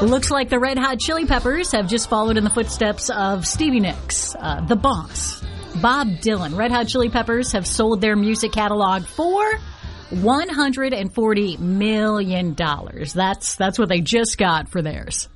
Looks like the Red Hot Chili Peppers have just followed in the footsteps of Stevie Nicks, the boss, Bob Dylan. Red Hot Chili Peppers have sold their music catalog for $140 million. That's what they just got for theirs.